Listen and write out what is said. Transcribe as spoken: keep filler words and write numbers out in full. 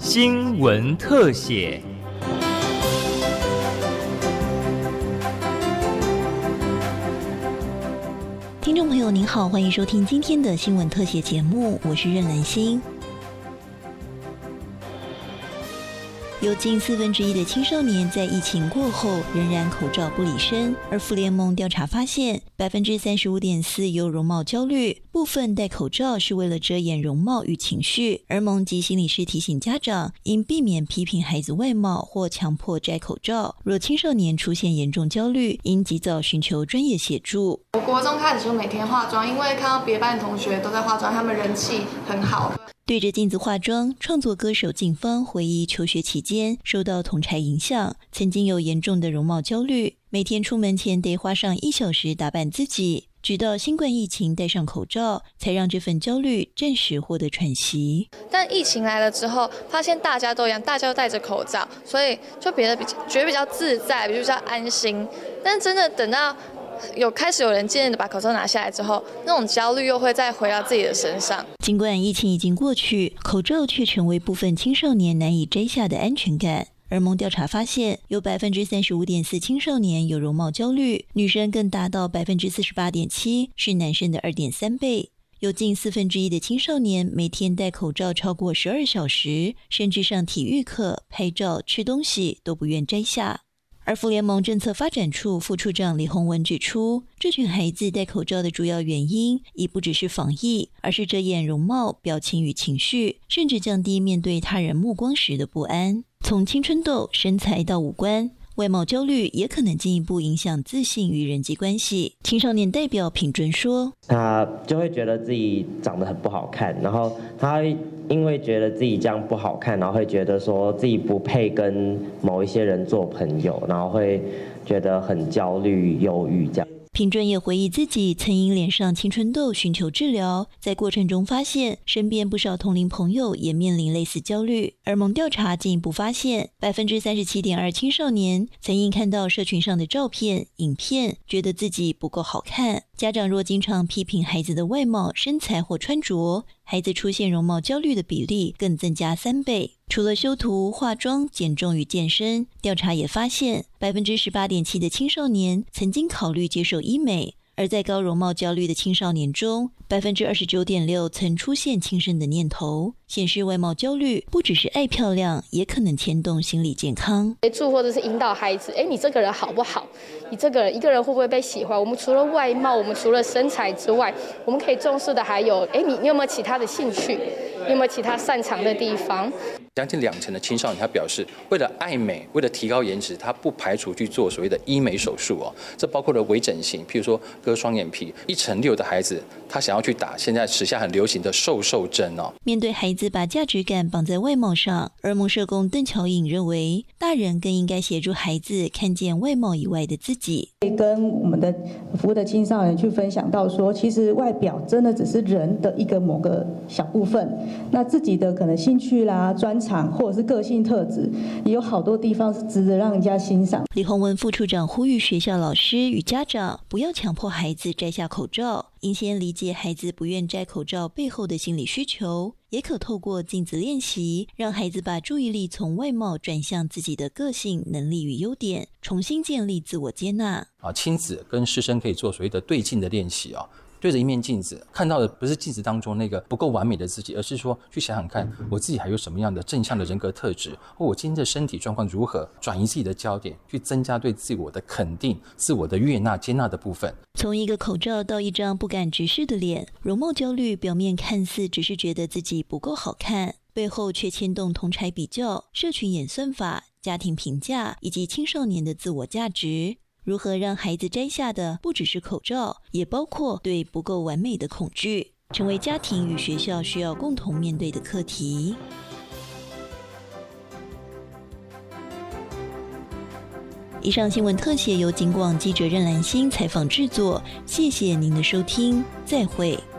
新闻特写。 听众朋友您好，欢迎收听今天的新闻特写节目，我是任兰心。有近四分之一的青少年在疫情过后仍然口罩不离身，而妇联盟调查发现，百分之三十五点四有容貌焦虑，部分戴口罩是为了遮掩容貌与情绪。而盟及心理师提醒家长，应避免批评孩子外貌或强迫摘口罩。若青少年出现严重焦虑，应及早寻求专业协助。 我国中开始就每天化妆，因为看到别班同学都在化妆，他们人气很好。 对着镜子化妆，创作歌手静芳回忆求学期间受到同侪影响，曾经有严重的容貌焦虑，每天出门前得花上一小时打扮自己，直到新冠疫情戴上口罩，才让这份焦虑暂时获得喘息。 但疫情来了之后，发现大家都一样，大家都戴着口罩，所以就别的比较觉得比较自在，比较安心。但真的等到有开始有人渐渐的把口罩拿下来之后，那种焦虑又会再回到自己的身上。 尽管疫情已经过去，口罩却成为部分青少年难以摘下的安全感。而盟调查发现，有 百分之三十五点四 青少年有容貌焦虑，女生更达到 百分之四十八点七， 是男生的 二点三 倍。有近四分之一的青少年每天戴口罩超过十二小时，甚至上体育课、拍照、吃东西都不愿摘下。而妇联盟政策发展处副处长李宏文指出，这群孩子戴口罩的主要原因已不只是防疫，而是遮掩容貌、表情与情绪，甚至降低面对他人目光时的不安。从青春痘、身材到五官，外貌焦虑也可能进一步影响自信与人际关系。青少年代表品尊说， 他就会觉得自己长得很不好看，然后他会因为觉得自己这样不好看，然后会觉得说自己不配跟某一些人做朋友，然后会觉得很焦虑、忧郁这样。 品尊也回忆自己曾因脸上青春痘寻求治疗，在过程中发现身边不少同龄朋友也面临类似焦虑。而盟调查进一步发现， 百分之三十七点二 青少年曾因看到社群上的照片、影片，觉得自己不够好看。家长若经常批评孩子的外貌、身材或穿着，孩子出现容貌焦虑的比例更增加三倍。除了修图、化妆、减重与健身，调查也发现 百分之十八点七 的青少年曾经考虑接受医美。而在高容貌焦虑的青少年中， 百分之二十九点六 曾出现轻生的念头，显示外貌焦虑不只是爱漂亮，也可能牵动心理健康。 协助或者是引导孩子，哎，你这个人好不好？你这个人一个人会不会被喜欢？我们除了外貌，我们除了身材之外，我们可以重视的还有，哎，你你有没有其他的兴趣？你有没有其他擅长的地方？ 将近两成的青少年他表示，为了爱美，为了提高颜值，他不排除去做所谓的医美手术哦。这包括了微整形，譬如说割双眼皮。一成六的孩子，他想要去打现在时下很流行的瘦瘦针哦。 面对孩子把价值感绑在外貌上，儿盟社工邓乔颖认为，大人更应该协助孩子看见外貌以外的自己。 跟我们的服务的青少年去分享到说，其实外表真的只是人的一个某个小部分，那自己的可能兴趣啦、专长或者是个性特质，也有好多地方是值得让人家欣赏。 李宏文副处长呼吁学校老师与家长不要强迫孩子摘下口罩，应先理解孩子不愿摘口罩背后的心理需求，也可透过镜子练习，让孩子把注意力从外貌转向自己的个性、能力与优点，重新建立自我接纳。 啊，亲子跟师生可以做所谓的对镜的练习啊。对着一面镜子，看到的不是镜子当中那个不够完美的自己，而是说去想想看，我自己还有什么样的正向的人格特质，或我今天的身体状况如何，转移自己的焦点，去增加对自我的肯定、自我的悦纳、接纳的部分。 从一个口罩到一张不敢直视的脸，容貌焦虑表面看似只是觉得自己不够好看，背后却牵动同侪比较、社群演算法、家庭评价以及青少年的自我价值。如何让孩子摘下的不只是口罩，也包括对不够完美的恐惧，成为家庭与学校需要共同面对的课题。以上新闻特写由警广记者任兰心采访制作，谢谢您的收听，再会。